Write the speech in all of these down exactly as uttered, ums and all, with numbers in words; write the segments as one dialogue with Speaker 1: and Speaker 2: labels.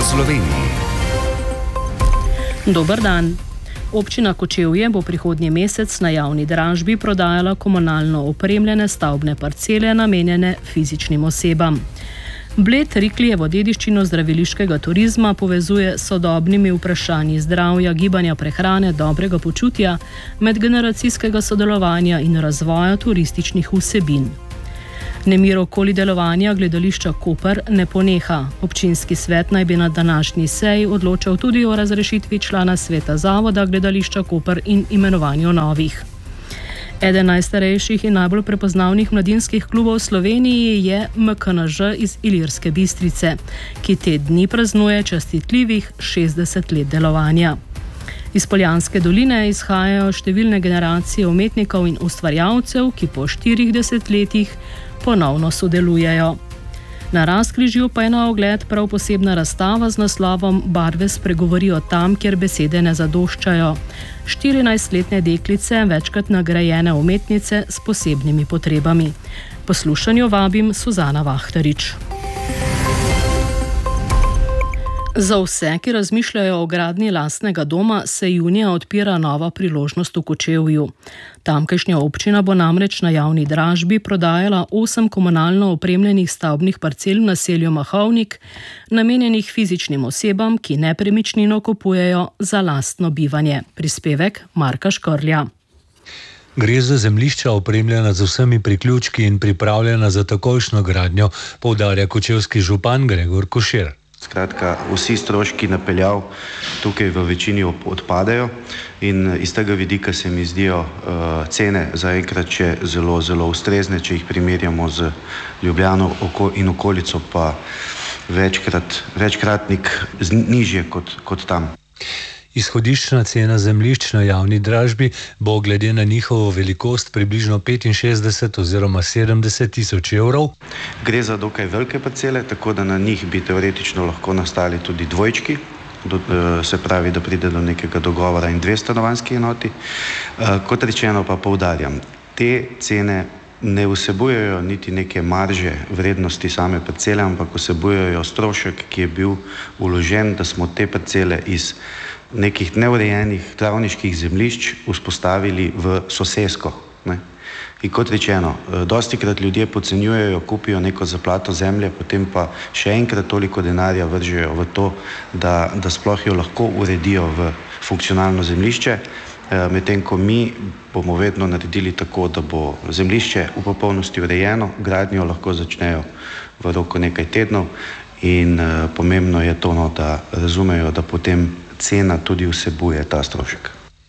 Speaker 1: Sloveniji.
Speaker 2: Dober dan. Občina Kočevje bo prihodnji mesec na javni dražbi prodajala komunalno opremljene stavbne parcele namenjene fizičnim osebam. Bled Riklijevo dediščino zdraviliškega turizma povezuje s sodobnimi vprašanji zdravja, gibanja, prehrane, dobrega počutja, medgeneracijskega sodelovanja in razvoja turističnih vsebin. Nemir okoli delovanja gledališča Koper ne poneha. Občinski svet naj bi na današnji seji odločal tudi o razrešitvi člana sveta zavoda gledališča Koper in imenovanju novih. Eden najstarejših in najbolj prepoznavnih mladinskih klubov v Sloveniji je M K N Ž iz Ilirske Bistrice, ki te dni praznuje častitljivih šestdeset let delovanja. Iz Poljanske doline izhajajo številne generacije umetnikov in ustvarjalcev, ki po štirih desetletjih ponovno sodelujejo. Na Razkrižju pa je na ogled prav posebna razstava z naslovom Barve spregovorijo tam, kjer besede ne zadoščajo. štirinajstletne deklice, večkrat nagrajene umetnice s posebnimi potrebami. Poslušanju vabim Suzana Vahtarič. Za vse, ki razmišljajo o gradnji lastnega doma, se junija odpira nova priložnost v Kočevju. Tamkajšnja občina bo namreč na javni dražbi prodajala osem komunalno opremljenih stavbnih parcel v naselju Mahovnik, namenjenih fizičnim osebam, ki nepremičnino kupujejo za lastno bivanje. Prispevek Marka Škorlja.
Speaker 3: Gre za zemljišča opremljena z vsemi priključki in pripravljena za takojšnjo gradnjo, poudarja kočevski župan Gregor Košir.
Speaker 4: Skratka, vsi stroški napeljav tukaj v večini odpadajo in iz tega vidika se mi zdijo uh, cene zaenkrat še zelo, zelo ustrezne, če jih primerjamo z Ljubljano oko in okolico, pa večkrat, večkratnik nižje kot, kot tam.
Speaker 3: Izhodiščna cena zemljišč na javni dražbi bo glede na njihovo velikost približno petinšestdeset oziroma sedemdeset tisoč evrov.
Speaker 4: Gre za dokaj velike parcele, tako da na njih bi teoretično lahko nastali tudi dvojčki, do, se pravi, da pride do nekega dogovora in dve stanovanjski enoti. Kot rečeno pa poudarjam, te cene ne vsebujejo niti neke marže vrednosti same parcele, ampak vsebujejo strošek, ki je bil vložen, da smo te parcele iz nekih neurejenih travniških zemljišč vzpostavili v sosesko. Ne? In kot rečeno, dostikrat ljudje podcenjujejo, kupijo neko zaplato zemlje, potem pa še enkrat toliko denarja vržejo v to, da, da sploh jo lahko uredijo v funkcionalno zemljišče, medtem ko mi bomo vedno naredili tako, da bo zemljišče v popolnosti urejeno, gradnjo lahko začnejo v roku nekaj tednov in uh, pomembno je to, no, da razumejo, da potem cena tudi vsebuje ta strošek.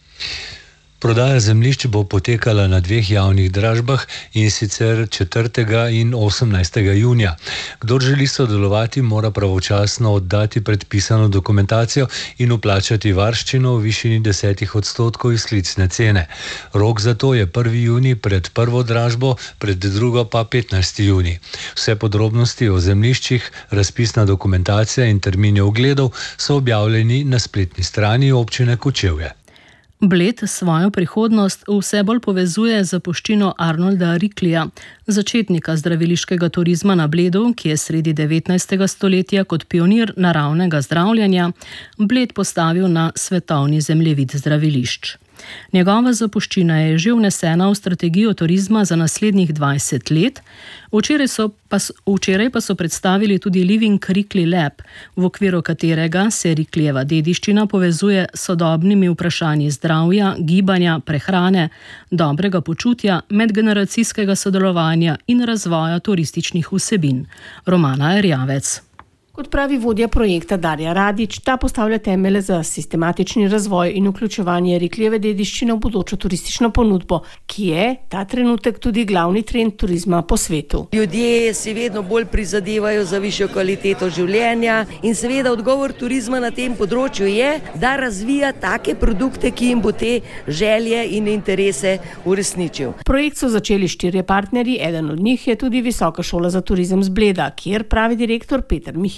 Speaker 3: Prodaja zemljišč bo potekala na dveh javnih dražbah, in sicer četrtega in osemnajstega junija. Kdor želi sodelovati, mora pravočasno oddati predpisano dokumentacijo in vplačati varščino v višini desetih odstotkov izklicne cene. Rok za to je prvi junij pred prvo dražbo, pred drugo pa petnajsti junij. Vse podrobnosti o zemljiščih, razpisna dokumentacija in termini ogledov so objavljeni na spletni strani občine Kočevje.
Speaker 2: Bled svojo prihodnost vse bolj povezuje z zapuščino Arnolda Riklija, začetnika zdraviliškega turizma na Bledu, ki je sredi devetnajstega stoletja kot pionir naravnega zdravljenja Bled postavil na svetovni zemljevid zdravilišč. Njegova zapuščina je že vnesena v strategijo turizma za naslednjih dvajset let, včeraj, so pa, včeraj pa so predstavili tudi Living Rikli Lab, v okviru katerega se Riklijeva dediščina povezuje s sodobnimi vprašanji zdravja, gibanja, prehrane, dobrega počutja, medgeneracijskega sodelovanja in razvoja turističnih vsebin. Romana Erjavec.
Speaker 5: Kot pravi vodja projekta Darja Radič, ta postavlja temelje za sistematični razvoj in vključevanje Riklijeve dediščine v bodočo turistično ponudbo, ki je ta trenutek tudi glavni trend turizma po svetu.
Speaker 6: Ljudje si vedno bolj prizadevajo za višjo kvaliteto življenja in seveda odgovor turizma na tem področju je, da razvija take produkte, ki jim bo te želje in interese uresničil.
Speaker 5: Projekt so začeli štirje partnerji, eden od njih je tudi Visoka šola za turizem z Bleda, kjer pravi direktor Peter Michel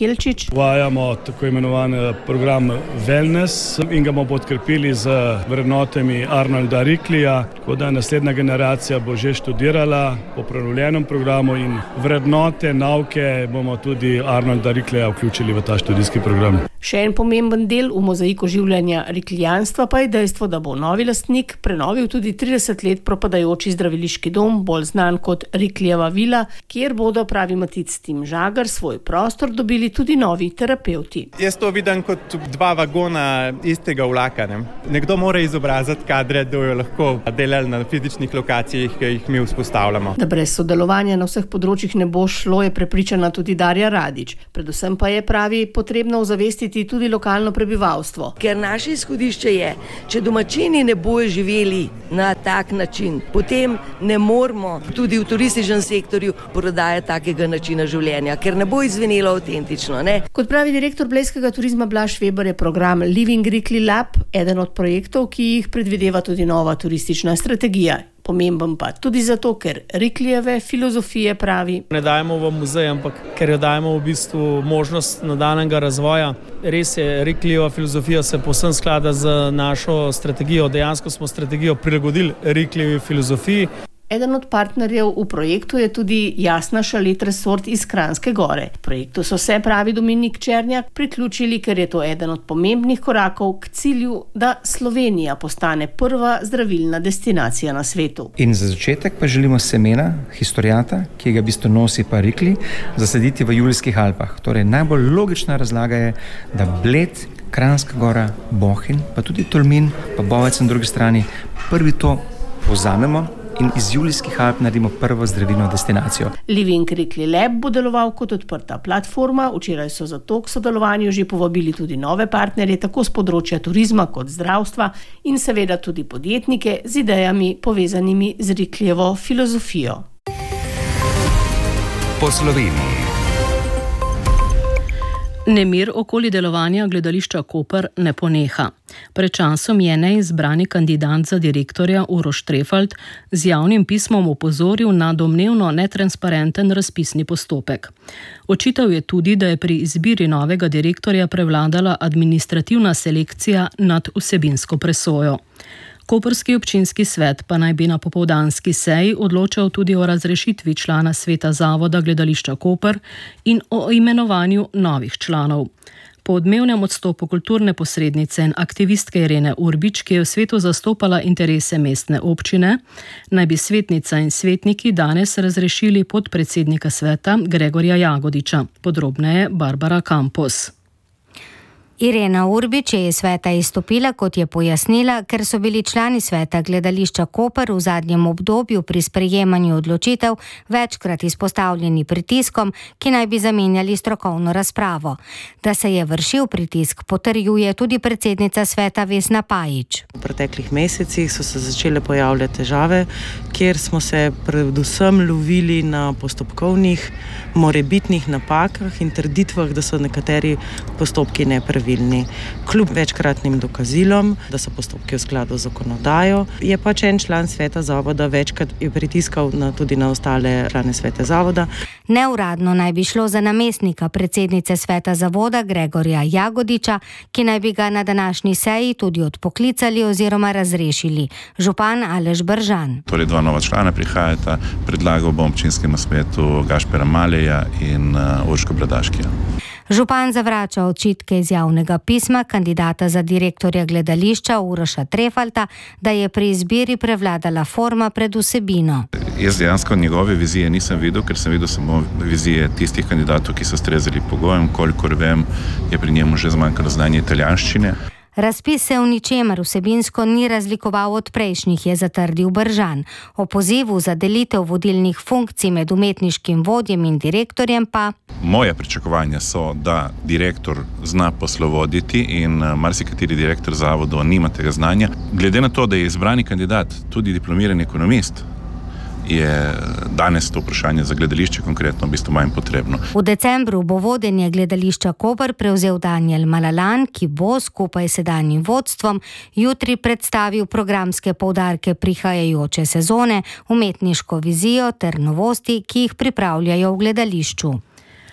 Speaker 5: Kelčič.
Speaker 1: Uvajamo tako imenovan program Wellness in ga bomo podkrepili z vrednotami Arnolda Ricklija, tako da naslednja generacija bo že študirala po prenovljenem programu in vrednote, nauke bomo tudi Arnolda Ricklija vključili v ta študijski program.
Speaker 5: Še en pomemben del v mozaiku življenja Ricklijanstva pa je dejstvo, da bo novi lastnik prenovil tudi trideset let propadajoči zdraviliški dom, bolj znan kot Ricklijeva vila, kjer bodo, pravi Matic Tim Žagar, svoj prostor dobili tudi novi terapevti.
Speaker 7: Jaz to vidim kot dva vagona istega vlaka. Ne? Nekdo mora izobraziti kadre, da jo lahko delali na fizičnih lokacijah, ki jih mi vzpostavljamo.
Speaker 5: Da brez sodelovanja na vseh področjih ne bo šlo, je prepričana tudi Darja Radič. Predvsem pa je, pravi, potrebno ozavestiti tudi lokalno prebivalstvo.
Speaker 6: Ker naše izhodišče je, če domačini ne bojo živeli na tak način, potem ne moramo tudi v turističnem sektorju prodajati takega načina življenja, ker ne bo izvenelo avtentično. Ne?
Speaker 5: Kot pravi direktor blejskega turizma Blaž Veber, je program Living Rickly Lab eden od projektov, ki jih predvideva tudi nova turistična strategija. Pomemben pa tudi zato, ker Ricklijeve filozofije, pravi,
Speaker 8: ne dajemo v muzej, ampak ker jo dajemo v bistvu možnost nadaljnjega razvoja. Res je, Ricklijeva filozofija se povsem sklada z našo strategijo. Dejansko smo strategijo prilagodili Ricklijevi filozofiji.
Speaker 5: Eden od partnerjev v projektu je tudi Jasna Šalet Resort iz Kranjske Gore. V projektu so se, pravi Dominik Černjak, priključili, ker je to eden od pomembnih korakov k cilju, da Slovenija postane prva zdravilna destinacija na svetu.
Speaker 9: In za začetek pa želimo semena historiata, ki ga v bistvu nosi pa Rickly, zasaditi v Julijskih Alpah. Torej najbolj logična razlaga je, da Bled, Kranjska Gora, Bohinj, pa tudi Tolmin, pa Bovec na drugi strani, prvi to povzamemo in iz Julijskih Alp naredimo prvo zdravilno destinacijo.
Speaker 5: Living Rickly Lab bo deloval kot odprta platforma. Včeraj so zato k sodelovanju že povabili tudi nove partnerje, tako z področja turizma kot zdravstva in seveda tudi podjetnike z idejami povezanimi z Ricklijevo filozofijo.
Speaker 10: Po Sloveniji.
Speaker 2: Nemir okoli delovanja gledališča Koper ne poneha. Pred časom je neizbrani kandidat za direktorja Uroš Trefalt z javnim pismom opozoril na domnevno netransparenten razpisni postopek. Očital je tudi, da je pri izbiri novega direktorja prevladala administrativna selekcija nad vsebinsko presojo. Koprski občinski svet pa naj bi na popoldanski seji odločal tudi o razrešitvi člana sveta zavoda gledališča Koper in o imenovanju novih članov. Po odmevnem odstopu kulturne posrednice in aktivistke Irene Urbič, ki je v svetu zastopala interese mestne občine, naj bi svetnica in svetniki danes razrešili podpredsednika sveta Gregorja Jagodiča. Podrobneje Barbara Campos.
Speaker 11: Irena Urbič je iz sveta izstopila, kot je pojasnila, ker so bili člani sveta gledališča Koper v zadnjem obdobju pri sprejemanju odločitev večkrat izpostavljeni pritiskom, ki naj bi zamenjali strokovno razpravo. Da se je vršil pritisk, potrjuje tudi predsednica sveta Vesna Pajič.
Speaker 12: V preteklih mesecih so se začele pojavljati težave, kjer smo se predvsem lovili na postopkovnih, morebitnih napakah in trditvah, da so nekateri postopki nepravilni. Kljub večkratnim dokazilom, da so postopki v skladu z zakonodajo, je pač en član sveta zavoda večkrat pritiskal na, tudi na ostale člane sveta zavoda.
Speaker 11: Neuradno naj bi šlo za namestnika predsednice sveta zavoda Gregorja Jagodiča, ki naj bi ga na današnji seji tudi odpoklicali oziroma razrešili. Župan Aleš Bržan.
Speaker 13: Torej dva nova člana prihajata, predlagal bom občinskemu svetu Gašpera Maleja in uh, Urško Bradaškija.
Speaker 11: Župan zavrača očitke iz javnega pisma kandidata za direktorja gledališča Uroša Trefalta, da je pri izbiri prevladala forma pred vsebino.
Speaker 13: Jaz dejansko njegove vizije nisem videl, ker sem videl samo vizije tistih kandidatov, ki so ustrezali pogojem. Kolikor vem, je pri njemu že zmanjkalo znanje italijanščine.
Speaker 11: Razpis se v ničemer vsebinsko ni razlikoval od prejšnjih, je zatrdil Bržan. O pozivu za delitev vodilnih funkcij med umetniškim vodjem in direktorjem pa...
Speaker 13: Moja pričakovanja so, da direktor zna poslovoditi in marsikateri direktor zavodov nima tega znanja. Glede na to, da je izbrani kandidat tudi diplomirani ekonomist, je danes to vprašanje za gledališče konkretno v bistvu manj potrebno.
Speaker 11: V decembru bo vodenje gledališča Koper prevzel Daniel Malalan, ki bo skupaj s sedanjim vodstvom jutri predstavil programske poudarke prihajajoče sezone, umetniško vizijo ter novosti, ki jih pripravljajo v gledališču.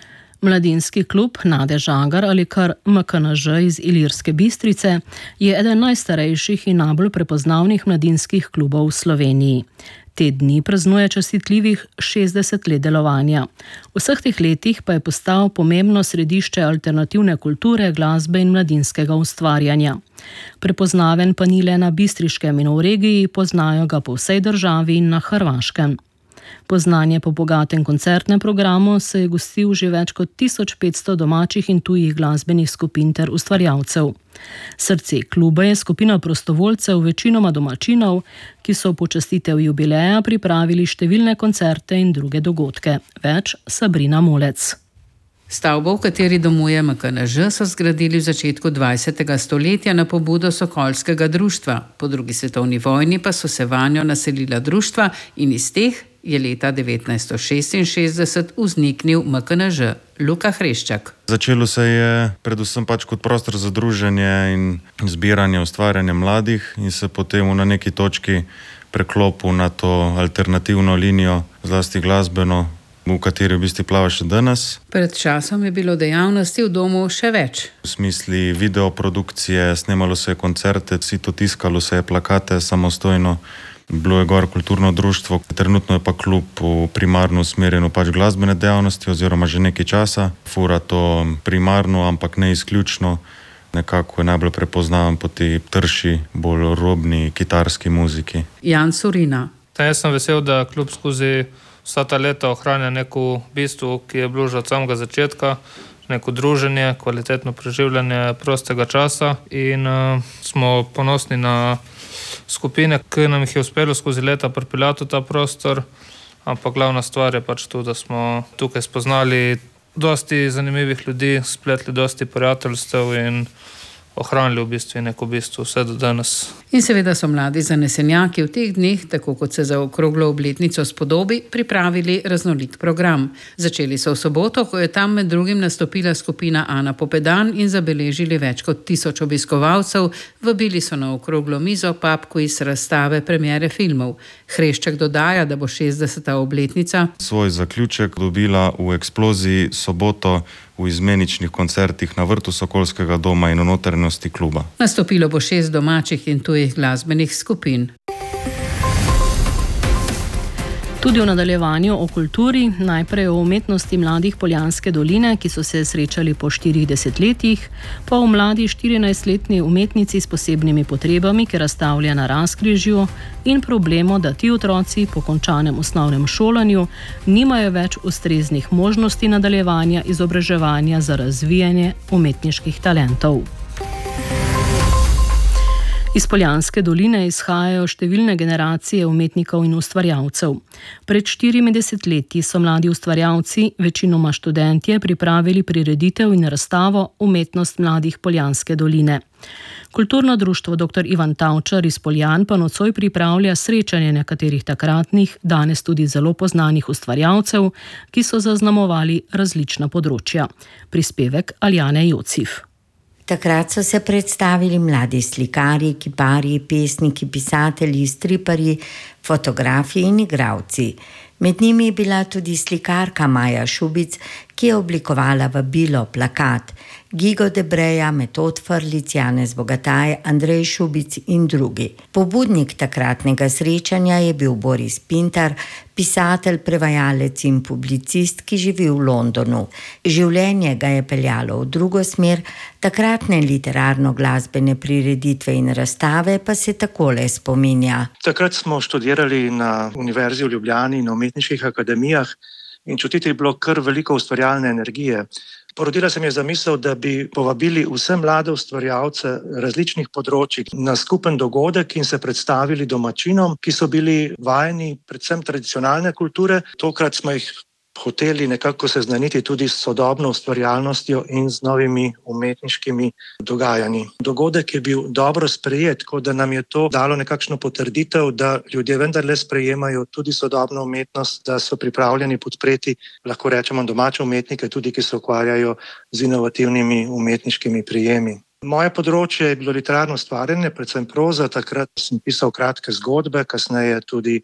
Speaker 2: Mladinski klub Nade Žagar ali kar M K N Ž iz Ilirske Bistrice je eden najstarejših in najbolj prepoznavnih mladinskih klubov v Sloveniji. Te dni praznuje častitljivih šestdeset let delovanja. V vseh teh letih pa je postal pomembno središče alternativne kulture, glasbe in mladinskega ustvarjanja. Prepoznaven pa ni le na Bistriškem in v regiji, poznajo ga po vsej državi in na Hrvaškem. Poznanje po bogatem koncertnem programu se je gostil že več kot tisoč petsto domačih in tujih glasbenih skupin ter ustvarjalcev. Srce kluba je skupina prostovoljcev, večinoma domačinov, ki so v počastitev jubileja pripravili številne koncerte in druge dogodke. Več Sabrina Molec.
Speaker 10: Stavbo, v kateri domuje M K N Ž, so zgradili v začetku dvajsetega stoletja na pobudo Sokolskega društva. Po drugi svetovni vojni pa so se vanjo naselila društva in iz teh je leta devetnajststo šestinšestdeset vzniknil M K N Ž. Luka Hreščak.
Speaker 14: Začelo se je predvsem pač kot prostor za druženje in zbiranje, ustvarjanje mladih in se potem na neki točki preklopil na to alternativno linijo, zlasti glasbeno, v kateri v bistvu plava še danes.
Speaker 10: Pred časom je bilo dejavnosti v domu še več.
Speaker 14: V smisli videoprodukcije, snemalo se je koncerte, sito tiskalo se je plakate samostojno. Bilo je gor kulturno društvo, trenutno je pa klub primarno usmerjen v pač glasbene dejavnosti oziroma že nekaj časa. Fura to primarno, ampak ne izključno. Nekako je najbolj prepoznaven po tej trši, bolj robni kitarski muziki.
Speaker 10: Jan Surina.
Speaker 15: Jaz sem vesel, da klub skozi vsa ta leta ohranja neko bistvo, ki je bilo že od samega začetka, neko druženje, kvalitetno preživljanje prostega časa in uh, smo ponosni na skupine, ki nam jih je uspelo skozi leta pripeljati v ta prostor, ampak glavna stvar je pač tu, da smo tukaj spoznali dosti zanimivih ljudi, spletli dosti prijateljstev in ohranili v bistvu neko bistvo vse do danes.
Speaker 10: In seveda so mladi zanesenjaki v teh dneh, tako kot se za okroglo obletnico spodobi, pripravili raznolik program. Začeli so v soboto, ko je tam med drugim nastopila skupina Ana Popedan in zabeležili več kot tisoč obiskovalcev. Vabili so na okroglo mizo papku iz razstave premiere filmov. Hreščak dodaja, da bo šestdeseta obletnica
Speaker 14: svoj zaključek dobila v eksploziji soboto v izmeničnih koncertih na vrtu Sokolskega doma in v notranjosti kluba.
Speaker 10: Nastopilo bo šest domačih in tujih glasbenih skupin.
Speaker 2: Tudi v nadaljevanju o kulturi, najprej o umetnosti mladih Poljanske doline, ki so se srečali po štirih desetletjih, pa o mladi štirinajstletni umetnici s posebnimi potrebami, ki razstavlja na Razkrižju, in problemu, da ti otroci po končanem osnovnem šolanju nimajo več ustreznih možnosti nadaljevanja izobraževanja za razvijanje umetniških talentov. Iz Poljanske doline izhajajo številne generacije umetnikov in ustvarjalcev. Pred štirimi desetletji so mladi ustvarjalci, večinoma študentje, pripravili prireditev in razstavo Umetnost mladih Poljanske doline. Kulturno društvo doktor Ivan Tavčar iz Poljan pa nocoj pripravlja srečanje nekaterih takratnih, danes tudi zelo poznanih ustvarjalcev, ki so zaznamovali različna področja. Prispevek Aljane Jocif.
Speaker 16: Takrat so se predstavili mladi slikarji, kiparji, pesniki, pisatelji, striparji, fotografi in igravci. Med njimi je bila tudi slikarka Maja Šubic, ki je oblikovala vabilo, plakat, Gigo Debreja, Metod Frlic, Janez Bogataj, Andrej Šubic in drugi. Pobudnik takratnega srečanja je bil Boris Pintar, pisatelj, prevajalec in publicist, ki živi v Londonu. Življenje ga je peljalo v drugo smer, takratne literarno-glasbene prireditve in razstave pa se takole spominja.
Speaker 17: Takrat smo študirali na Univerzi v Ljubljani in na umetniških akademijah in čutiti je bilo kar veliko ustvarjalne energije. Porodila se mi je zamisel, da bi povabili vse mlade ustvarjalce različnih področij na skupen dogodek in se predstavili domačinom, ki so bili vajeni predvsem tradicionalne kulture. Tokrat smo jih hoteli nekako seznaniti tudi s sodobno ustvarjalnostjo in z novimi umetniškimi dogajanji. Dogodek je bil dobro sprejet, kot da nam je to dalo nekakšno potrditev, da ljudje vendarle sprejemajo tudi sodobno umetnost, da so pripravljeni podpreti, lahko rečemo, domače umetnike, tudi ki se ukvarjajo z inovativnimi umetniškimi prijemi. Moje področje je bilo literarno ustvarjanje, predvsem proza. Takrat sem pisal kratke zgodbe, kasneje tudi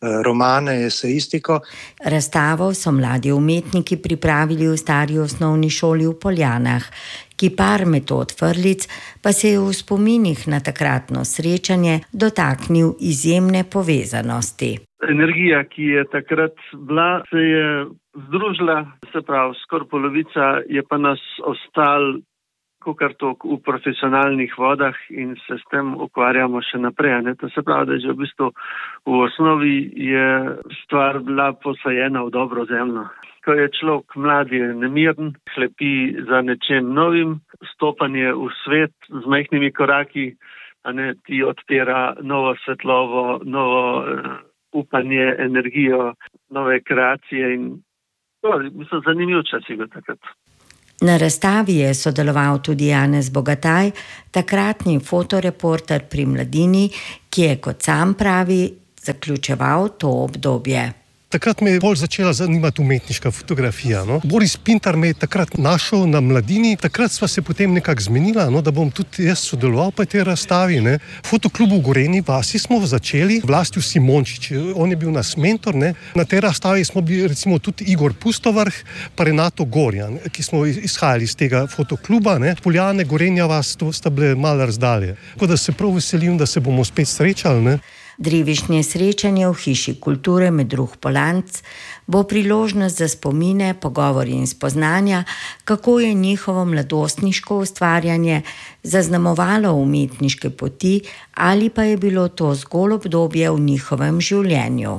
Speaker 17: romane, esejistiko.
Speaker 16: Razstavo so mladi umetniki pripravili v stari osnovni šoli v Poljanah. Kipar Metod Frlic pa se je v spominih na takratno srečanje dotaknil izjemne povezanosti.
Speaker 18: Energija, ki je takrat bila, se je združila, se pravi, skoraj polovica je pa nas ostal kakor tok v profesionalnih vodah in se s tem ukvarjamo še naprej. Ne? To se pravi, da že v bistvu v osnovi je stvar bila posajena v dobro zemljo. Ko je človek mlad, je nemiren, hlepi za nečem novim, stopanje v svet z majhnimi koraki, a ne, ti odpira novo svetlovo, novo uh, upanje, energijo, nove kreacije in to je, mislim, zanimiv čas je bil takrat.
Speaker 16: Na razstavi je sodeloval tudi Janez Bogataj, takratni fotoreporter pri Mladini, ki je, kot sam pravi, zaključeval to obdobje.
Speaker 19: Takrat me je bolj začela zanimati umetniška fotografija. No. Boris Pintar me je takrat našel na Mladini, takrat sva se potem nekako zmenila, no, da bom tudi jaz sodeloval pri tej razstavi. Ne. Fotoklubu v Gorenji vasi smo začeli, Vlastil Simončič, on je bil nas mentor. Ne. Na tej razstavi smo bili recimo tudi Igor Pustovrh pa Renato Gorjan, ki smo izhajali iz tega fotokluba. Ne. Poljane, Gorenja vas, to sta bile malo razdalje. Tako da se prav veselim, da se bomo spet srečali. Ne.
Speaker 16: Drivišnje srečanje v Hiši kulture Medruh Polanc bo priložnost za spomine, pogovori in spoznanja, kako je njihovo mladostniško ustvarjanje zaznamovalo umetniške poti ali pa je bilo to zgolj obdobje v njihovem življenju.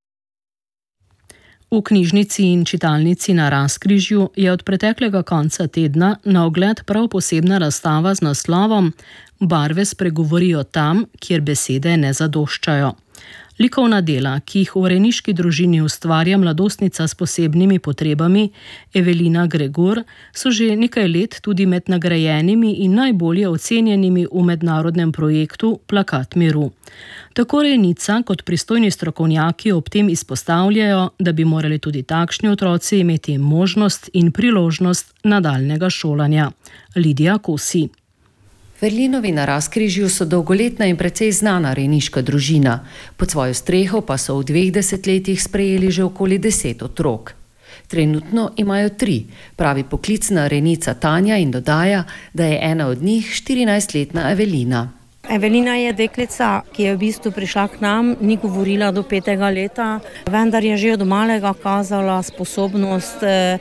Speaker 2: V knjižnici in čitalnici na Razkrižju je od preteklega konca tedna na ogled prav posebna razstava z naslovom Barve spregovorijo tam, kjer besede ne zadoščajo. Likovna dela, ki jih v rejniški družini ustvarja mladostnica s posebnimi potrebami Evelina Gregor, so že nekaj let tudi med nagrajenimi in najbolje ocenjenimi v mednarodnem projektu Plakat miru. Tako rejnica kot pristojni strokovnjaki ob tem izpostavljajo, da bi morali tudi takšni otroci imeti možnost in priložnost nadaljnjega šolanja. Lidija Kosi.
Speaker 20: V Erlinovi na Razkrižju so dolgoletna in precej znana rejniška družina. Pod svojo streho pa so v dveh desetletjih sprejeli že okoli deset otrok. Trenutno imajo tri, pravi poklicna rejnica Tanja in dodaja, da je ena od njih štirinajstletna Evelina.
Speaker 21: Evelina je deklica, ki je v bistvu prišla k nam, ni govorila do petega leta, vendar je že od malega kazala sposobnost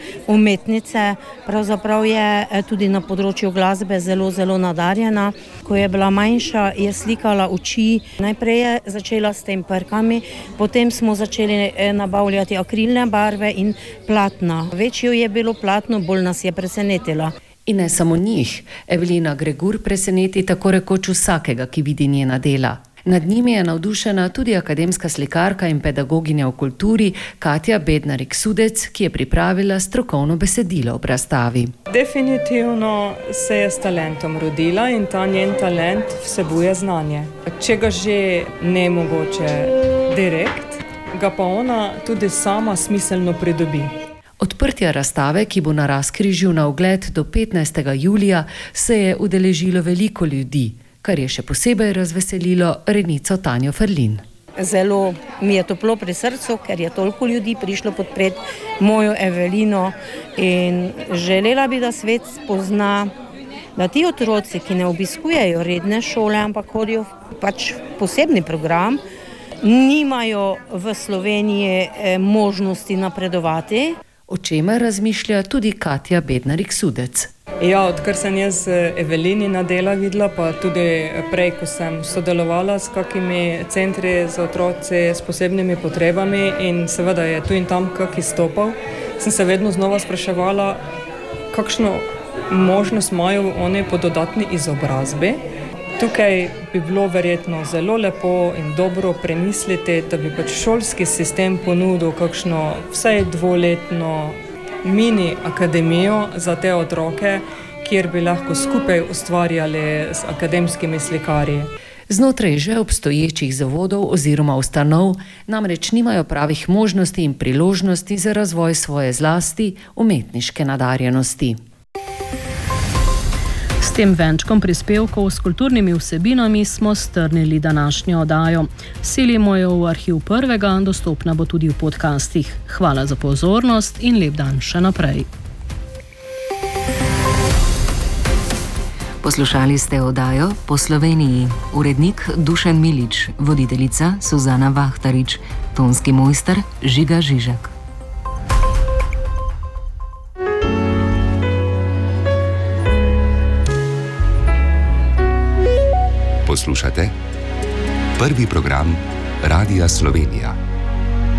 Speaker 21: umetnice, pravzaprav je tudi na področju glasbe zelo, zelo nadarjena. Ko je bila manjša, je slikala oči, najprej je začela s temperkami, potem smo začeli nabavljati akrilne barve in platna. Večjo je bilo platno, bolj nas je presenetila.
Speaker 20: In ne samo njih, Evelina Gregor preseneti tako rekoč vsakega, ki vidi njena dela. Nad njimi je navdušena tudi akademska slikarka in pedagoginja v kulturi Katja Bednarik-Sudec, ki je pripravila strokovno besedilo ob razstavi.
Speaker 22: Definitivno se je s talentom rodila in ta njen talent vsebuje znanje. Če ga že ne mogoče direkt, ga pa ona tudi sama smiselno pridobi.
Speaker 20: Odprtja razstave, ki bo na Razkrižju na ogled do petnajstega julija, se je udeležilo veliko ljudi, kar je še posebej razveselilo rejnico Tanjo Ferlin.
Speaker 21: Zelo mi je toplo pri srcu, ker je toliko ljudi prišlo podpreti mojo Evelino in želela bi, da svet spozna, da ti otroci, ki ne obiskujejo redne šole, ampak hodijo pač posebni program, nimajo v Sloveniji možnosti napredovati.
Speaker 20: O čemer razmišlja tudi Katja Bednarik-Sudec.
Speaker 22: Ja, odkar sem jaz Evelinina dela videla, pa tudi prej, ko sem sodelovala s kakimi centri za otroci s posebnimi potrebami in seveda je tu in tam kak izstopal, sem se vedno znova spraševala, kakšno možnost imajo oni po dodatni izobrazbi. Tukaj bi bilo verjetno zelo lepo in dobro premisliti, da bi pač šolski sistem ponudil kakšno vsaj dvoletno mini akademijo za te otroke, kjer bi lahko skupaj ustvarjali s akademskimi slikarji.
Speaker 20: Znotraj že obstoječih zavodov oziroma ustanov namreč nimajo pravih možnosti in priložnosti za razvoj svoje zlasti umetniške nadarjenosti.
Speaker 2: tem venčkom prispevkov s kulturnimi vsebinami smo strnili današnjo oddajo. Silimo jo v arhiv prvega, dostopna bo tudi v podcastih. Hvala za pozornost in lep dan še naprej.
Speaker 3: Poslušali ste oddajo Po Sloveniji. Urednik Dušan Milič, voditeljica Suzana Vahtarič, tonski mojster Žiga Žižek.
Speaker 4: Poslušate prvi program Radia Slovenija.